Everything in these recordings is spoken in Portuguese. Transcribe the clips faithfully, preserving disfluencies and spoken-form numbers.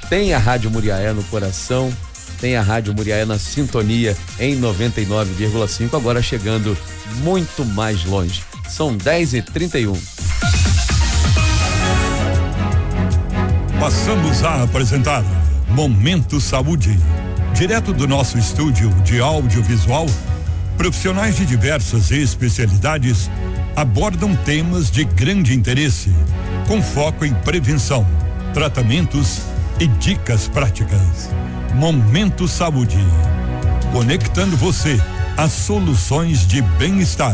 tem a Rádio Muriaé no coração, tem a Rádio Muriaé na sintonia em noventa e nove vírgula cinco, agora chegando muito mais longe. São dez e trinta e um. Passamos a apresentar Momento Saúde. Direto do nosso estúdio de audiovisual, profissionais de diversas especialidades abordam temas de grande interesse, com foco em prevenção, tratamentos e dicas práticas. Momento Saúde, conectando você às soluções de bem-estar.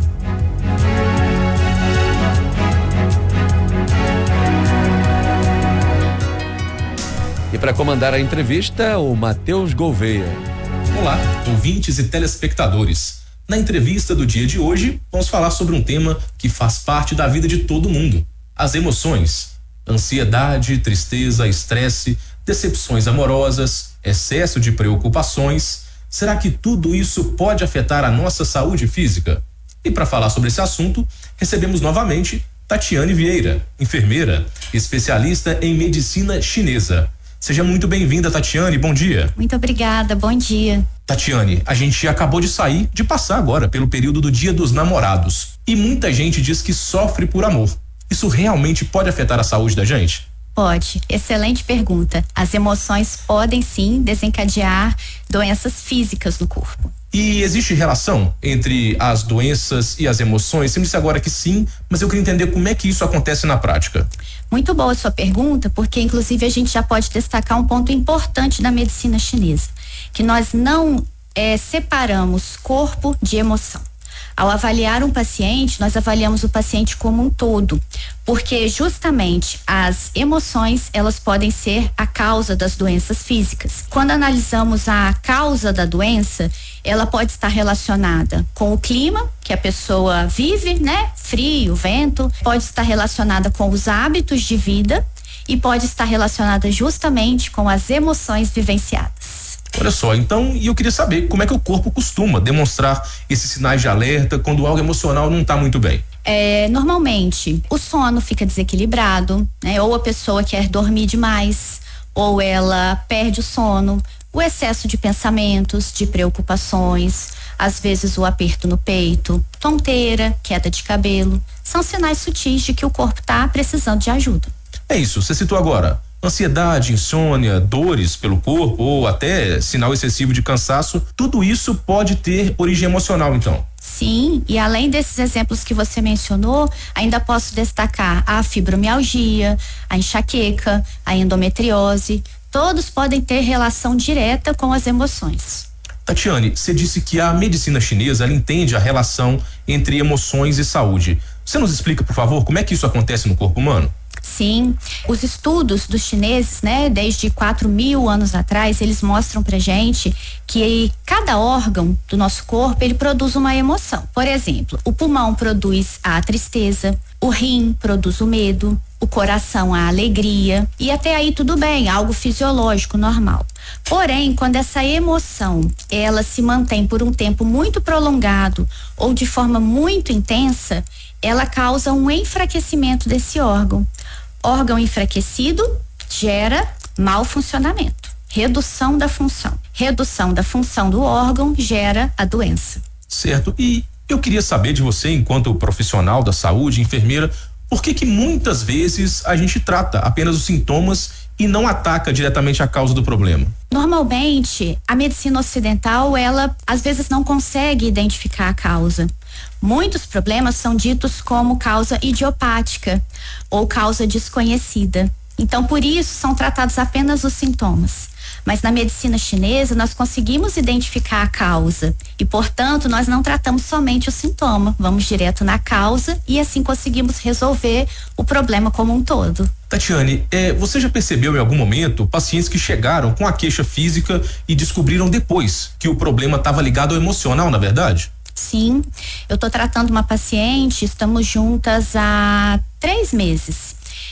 E para comandar a entrevista, o Matheus Gouveia. Olá, ouvintes e telespectadores. Na entrevista do dia de hoje, vamos falar sobre um tema que faz parte da vida de todo mundo: as emoções. Ansiedade, tristeza, estresse, decepções amorosas, excesso de preocupações. Será que tudo isso pode afetar a nossa saúde física? E para falar sobre esse assunto, recebemos novamente Tatiane Vieira, enfermeira, especialista em medicina chinesa. Seja muito bem-vinda, Tatiane, bom dia. Muito obrigada, bom dia. Tatiane, a gente acabou de sair, de passar agora pelo período do Dia dos Namorados. E muita gente diz que sofre por amor. Isso realmente pode afetar a saúde da gente? Pode. Excelente pergunta. As emoções podem sim desencadear doenças físicas no corpo. E existe relação entre as doenças e as emoções? Você me disse agora que sim, mas eu queria entender como é que isso acontece na prática. Muito boa a sua pergunta, porque inclusive a gente já pode destacar um ponto importante da medicina chinesa, que nós não é, separamos corpo de emoção. Ao avaliar um paciente, nós avaliamos o paciente como um todo, porque justamente as emoções, elas podem ser a causa das doenças físicas. Quando analisamos a causa da doença, ela pode estar relacionada com o clima que a pessoa vive, né? Frio, vento, pode estar relacionada com os hábitos de vida e pode estar relacionada justamente com as emoções vivenciadas. Olha só, então, e eu queria saber como é que o corpo costuma demonstrar esses sinais de alerta quando algo emocional não está muito bem. É, normalmente, o sono fica desequilibrado, né? Ou a pessoa quer dormir demais, ou ela perde o sono, o excesso de pensamentos, de preocupações, às vezes o aperto no peito, tonteira, queda de cabelo, são sinais sutis de que o corpo está precisando de ajuda. É isso, você citou agora. Ansiedade, insônia, dores pelo corpo ou até sinal excessivo de cansaço, tudo isso pode ter origem emocional, então? Sim, e além desses exemplos que você mencionou, ainda posso destacar a fibromialgia, a enxaqueca, a endometriose, todos podem ter relação direta com as emoções. Tatiane, você disse que a medicina chinesa, ela entende a relação entre emoções e saúde. Você nos explica, por favor, como é que isso acontece no corpo humano? Sim, os estudos dos chineses, né, desde quatro mil anos atrás, eles mostram pra gente que cada órgão do nosso corpo, ele produz uma emoção. Por exemplo, o pulmão produz a tristeza, o rim produz o medo, o coração a alegria, e até aí tudo bem, algo fisiológico, normal. Porém, quando essa emoção, ela se mantém por um tempo muito prolongado ou de forma muito intensa, ela causa um enfraquecimento desse órgão. Órgão enfraquecido gera mau funcionamento, redução da função. Redução da função do órgão gera a doença. Certo. E eu queria saber de você, enquanto profissional da saúde, enfermeira, por que que muitas vezes a gente trata apenas os sintomas e não ataca diretamente a causa do problema? Normalmente, a medicina ocidental, ela às vezes não consegue identificar a causa. Muitos problemas são ditos como causa idiopática ou causa desconhecida. Então, por isso, são tratados apenas os sintomas. Mas na medicina chinesa, nós conseguimos identificar a causa e, portanto, nós não tratamos somente o sintoma, vamos direto na causa e assim conseguimos resolver o problema como um todo. Tatiane, é, você já percebeu em algum momento pacientes que chegaram com a queixa física e descobriram depois que o problema estava ligado ao emocional, na verdade? Sim, eu estou tratando uma paciente, estamos juntas há três meses.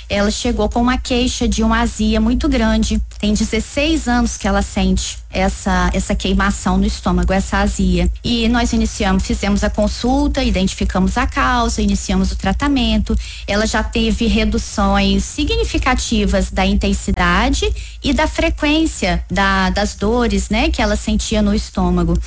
ela chegou com uma queixa de uma azia muito grande. Tem dezesseis anos que ela sente essa essa queimação no estômago, essa azia. E nós iniciamos, fizemos a consulta, identificamos a causa, iniciamos o tratamento. Ela já teve reduções significativas da intensidade e da frequência da, das dores, né, que ela sentia no estômago.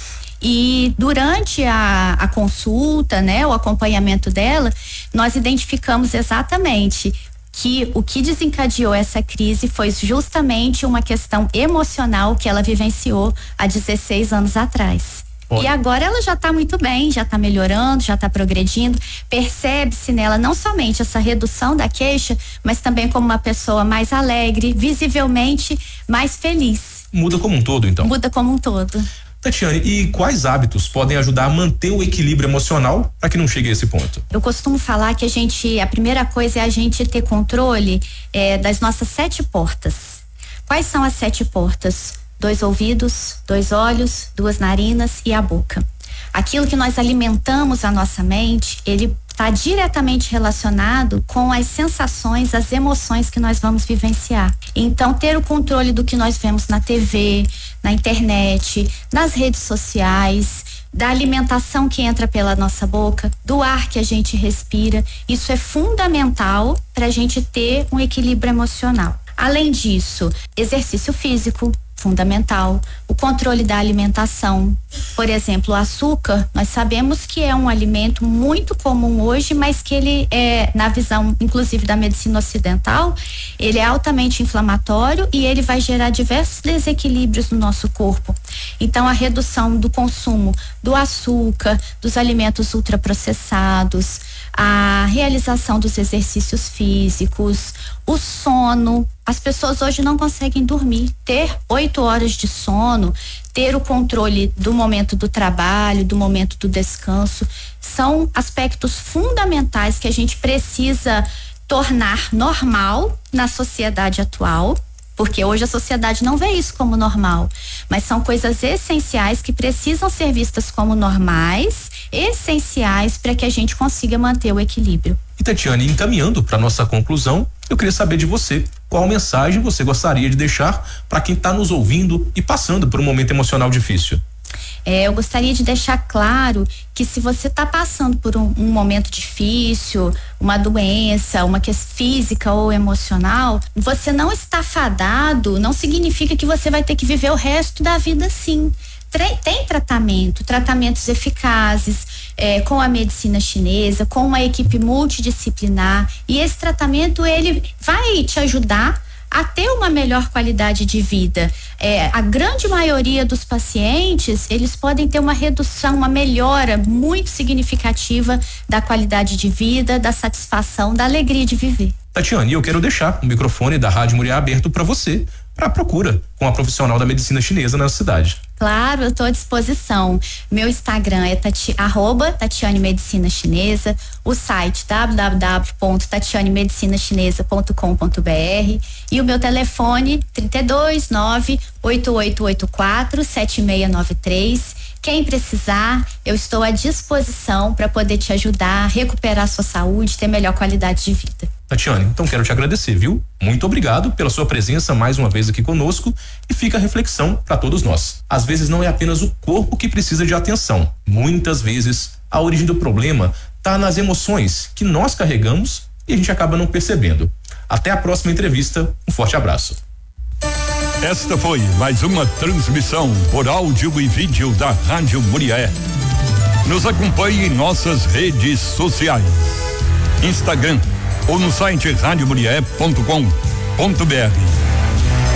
E durante a, a consulta, né, o acompanhamento dela, nós identificamos exatamente que o que desencadeou essa crise foi justamente uma questão emocional que ela vivenciou há dezesseis anos atrás. Olha. E agora ela já está muito bem, já está melhorando, já está progredindo. Percebe-se nela não somente essa redução da queixa, mas também como uma pessoa mais alegre, visivelmente mais feliz. Muda como um todo, então? Muda como um todo. Tatiane, e quais hábitos podem ajudar a manter o equilíbrio emocional para que não chegue a esse ponto? Eu costumo falar que a gente, a primeira coisa é a gente ter controle é, das nossas sete portas. Quais são as sete portas? Dois ouvidos, dois olhos, duas narinas e a boca. Aquilo que nós alimentamos a nossa mente, ele está diretamente relacionado com as sensações, as emoções que nós vamos vivenciar. Então, ter o controle do que nós vemos na T V, na internet, nas redes sociais, da alimentação que entra pela nossa boca, do ar que a gente respira, isso é fundamental para a gente ter um equilíbrio emocional. Além disso, exercício físico, fundamental, o controle da alimentação. Por exemplo, o açúcar, nós sabemos que é um alimento muito comum hoje, mas que ele é, na visão inclusive da medicina ocidental, ele é altamente inflamatório e ele vai gerar diversos desequilíbrios no nosso corpo. Então, a redução do consumo do açúcar, dos alimentos ultraprocessados, a realização dos exercícios físicos, o sono. As pessoas hoje não conseguem dormir. Ter oito horas de sono, ter o controle do momento do trabalho, do momento do descanso, são aspectos fundamentais que a gente precisa tornar normal na sociedade atual, porque hoje a sociedade não vê isso como normal, mas são coisas essenciais que precisam ser vistas como normais, essenciais para que a gente consiga manter o equilíbrio. E Tatiane, encaminhando para nossa conclusão, eu queria saber de você, qual mensagem você gostaria de deixar para quem está nos ouvindo e passando por um momento emocional difícil? É, eu gostaria de deixar claro que se você está passando por um, um momento difícil, uma doença, uma questão física ou emocional, você não está fadado, não significa que você vai ter que viver o resto da vida assim. Tem tratamento, tratamentos eficazes, é, com a medicina chinesa, com uma equipe multidisciplinar, e esse tratamento ele vai te ajudar a ter uma melhor qualidade de vida. É, a grande maioria dos pacientes, eles podem ter uma redução, uma melhora muito significativa da qualidade de vida, da satisfação, da alegria de viver. Tatiane, eu quero deixar o microfone da Rádio Muriá aberto para você, para a procura com a profissional da medicina chinesa na cidade. Claro, eu estou à disposição. Meu Instagram é tati, arroba Tatiane Medicina Chinesa, o site w w w ponto tatiane medicina chinesa ponto com ponto b r e o meu telefone trinta e dois, nove, oito oito oito quatro, sete seis nove três. Quem precisar, eu estou à disposição para poder te ajudar a recuperar a sua saúde, ter melhor qualidade de vida. Tatiane, então quero te agradecer, viu? Muito obrigado pela sua presença mais uma vez aqui conosco, e fica a reflexão para todos nós. Às vezes não é apenas o corpo que precisa de atenção. Muitas vezes a origem do problema está nas emoções que nós carregamos e a gente acaba não percebendo. Até a próxima entrevista. Um forte abraço. Esta foi mais uma transmissão por áudio e vídeo da Rádio Muriá. Nos acompanhe em nossas redes sociais, Instagram ou no site rádio muriá ponto com ponto b r.